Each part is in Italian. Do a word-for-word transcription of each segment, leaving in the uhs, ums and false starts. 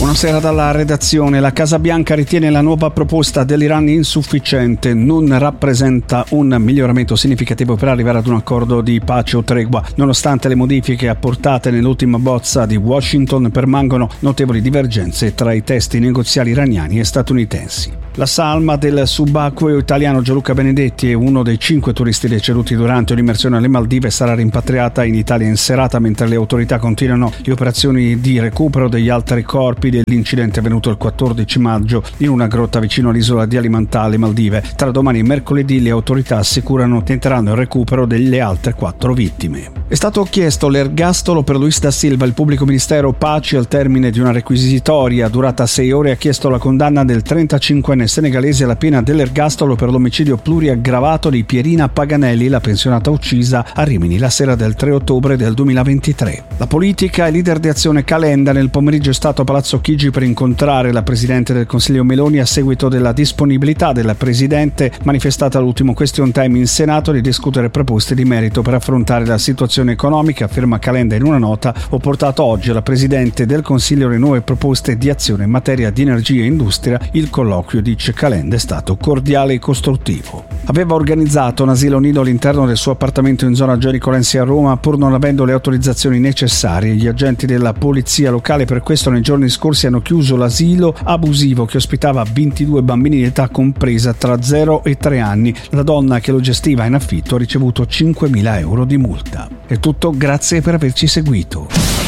Buonasera dalla redazione. La Casa Bianca ritiene la nuova proposta dell'Iran insufficiente, non rappresenta un miglioramento significativo per arrivare ad un accordo di pace o tregua. Nonostante le modifiche apportate nell'ultima bozza di Washington, permangono notevoli divergenze tra i testi negoziali iraniani e statunitensi. La salma del subacqueo italiano Gianluca Benedetti, uno dei cinque turisti deceduti durante un'immersione alle Maldive, sarà rimpatriata in Italia in serata, mentre le autorità continuano le operazioni di recupero degli altri corpi dell'incidente avvenuto il quattordici maggio in una grotta vicino all'isola di Alimantà alle Maldive. Tra domani e mercoledì le autorità assicurano tenteranno il recupero delle altre quattro vittime. È stato chiesto l'ergastolo per Luis da Silva. Il pubblico ministero Paci, al termine di una requisitoria durata sei ore, ha chiesto la condanna del trentacinquenne senegalese alla pena dell'ergastolo per l'omicidio pluriaggravato di Pierina Paganelli, la pensionata uccisa a Rimini la sera del tre ottobre del duemilaventitré. La politica e leader di Azione Calenda nel pomeriggio è stato a Palazzo Chigi per incontrare la Presidente del Consiglio Meloni a seguito della disponibilità della Presidente manifestata all'ultimo question time in Senato di discutere proposte di merito per affrontare la situazione economica. Afferma Calenda in una nota: ho portato oggi alla Presidente del Consiglio le nuove proposte di azione in materia di energia e industria. Il colloquio, dice Calenda, è stato cordiale e costruttivo. Aveva organizzato un asilo nido all'interno del suo appartamento in zona Gerico Lenzi a Roma, pur non avendo le autorizzazioni necessarie. Gli agenti della polizia locale per questo nei giorni scorsi hanno chiuso l'asilo abusivo che ospitava ventidue bambini di età compresa tra zero e tre anni. La donna che lo gestiva in affitto ha ricevuto cinquemila euro di multa. È tutto, grazie per averci seguito.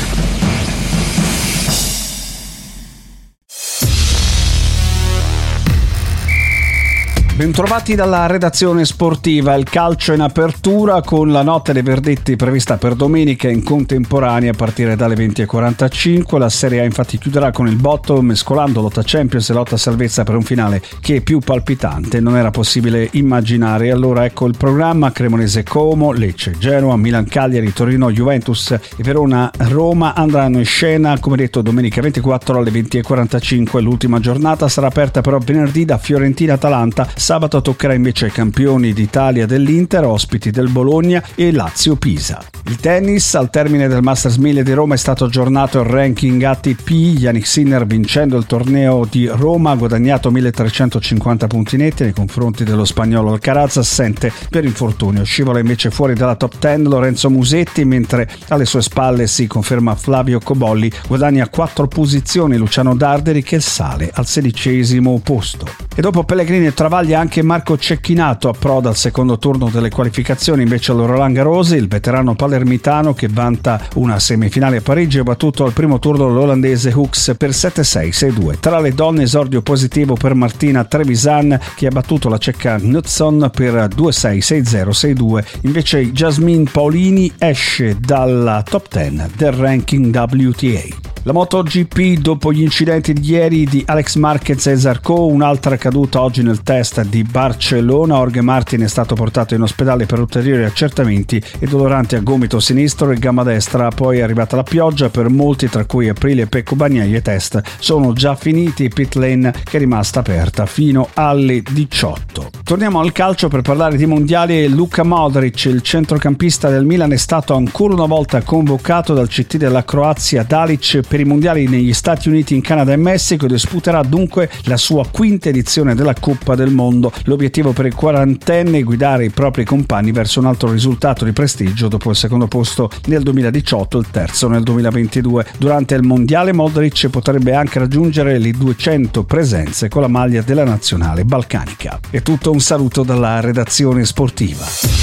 Bentrovati dalla redazione sportiva. Il calcio in apertura con la notte dei verdetti prevista per domenica in contemporanea a partire dalle venti e quarantacinque. La Serie A infatti chiuderà con il botto, mescolando lotta Champions e lotta salvezza per un finale che più palpitante non era possibile immaginare. Allora ecco il programma: Cremonese Como, Lecce Genoa, Milan Cagliari, Torino Juventus e Verona Roma andranno in scena, come detto, domenica ventiquattro alle venti e quarantacinque. L'ultima giornata sarà aperta però venerdì da Fiorentina Atalanta. Sabato toccherà invece ai campioni d'Italia dell'Inter, ospiti del Bologna, e Lazio Pisa. Il tennis: al termine del Masters mille di Roma è stato aggiornato il ranking A T P. Jannik Sinner, vincendo il torneo di Roma, ha guadagnato milletrecentocinquanta punti netti nei confronti dello spagnolo Alcaraz, assente per infortunio. Scivola invece fuori dalla top dieci Lorenzo Musetti, mentre alle sue spalle si conferma Flavio Cobolli. Guadagna quattro posizioni Luciano Darderi, che sale al sedicesimo posto. E dopo Pellegrini e Travaglia anche Marco Cecchinato approda al secondo turno delle qualificazioni. Invece al Roland Garros il veterano palermitano, che vanta una semifinale a Parigi, ha battuto al primo turno l'olandese Hooks per sette sei sei due. Tra le donne esordio positivo per Martina Trevisan, che ha battuto la ceca Knudson per due sei sei zero sei due. Invece Jasmine Paolini esce dalla top dieci del ranking W T A. La MotoGP: dopo gli incidenti di ieri di Alex Marquez e Zarco, un'altra caduta oggi nel test di Barcellona. Jorge Martin è stato portato in ospedale per ulteriori accertamenti e doloranti a gomito sinistro e gamba destra. Poi è arrivata la pioggia per molti, tra cui Aprilia e Pecco Bagnaia. I test sono già finiti, pit lane che è rimasta aperta fino alle diciotto. Torniamo al calcio per parlare di mondiali. Luka Modric, il centrocampista del Milan, è stato ancora una volta convocato dal C T della Croazia Dalic per i mondiali negli Stati Uniti, in Canada e Messico, e disputerà dunque la sua quinta edizione della Coppa del Mondo. L'obiettivo per il quarantenne è guidare i propri compagni verso un altro risultato di prestigio dopo il secondo posto nel duemiladiciotto e il terzo nel duemilaventidue. Durante il mondiale Modric potrebbe anche raggiungere le duecento presenze con la maglia della nazionale balcanica. È tutto, un saluto dalla redazione sportiva.